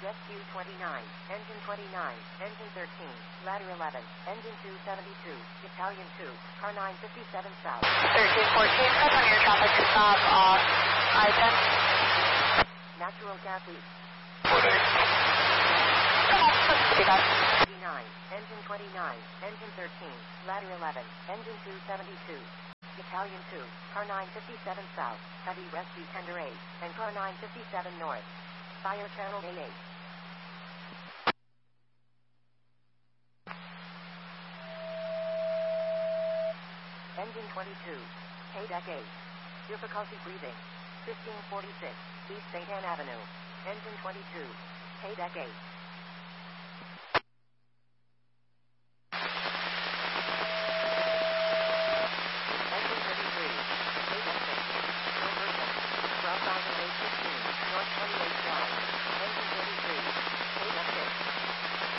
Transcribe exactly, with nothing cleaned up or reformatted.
Rescue twenty-nine, Engine twenty-nine, Engine thirteen, Ladder eleven, Engine two seventy-two, Battalion two, Car nine fifty-seven South. thirteen fourteen, cut on your traffic to stop on I ten. Natural gas leak. twenty-nine, Engine twenty-nine, Engine thirteen, Ladder eleven, Engine two seventy-two, Battalion two, Car nine fifty-seven South, Heavy Rescue Tender eight, and Car nine fifty-seven North. Fire Channel A eight. Engine twenty-two, K-Deck eight. Difficulty breathing. fifteen forty-six, East Saint Anne Avenue. Engine twenty-two, K-Deck eight.